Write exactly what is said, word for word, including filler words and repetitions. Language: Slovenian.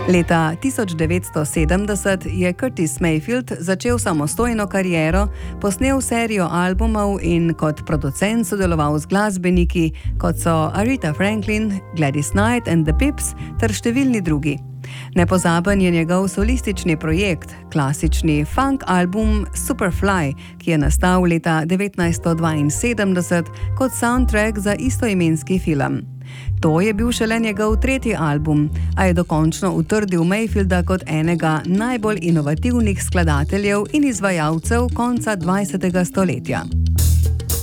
Leta tisoč devetsto sedemdeset je Curtis Mayfield začel samostojno kariero, posnel serijo albumov in kot producent sodeloval z glasbeniki, kot so Aretha Franklin, Gladys Knight and the Pips ter številni drugi. Nepozaben je njegov solistični projekt, klasični funk album Superfly, ki je nastal leta devetnajststo dvainsedemdeset kot soundtrack za istoimenski film. To je bil šele njegov tretji album, a je dokončno utrdil Mayfielda kot enega najbolj inovativnih skladateljev in izvajalcev konca dvajsetega stoletja.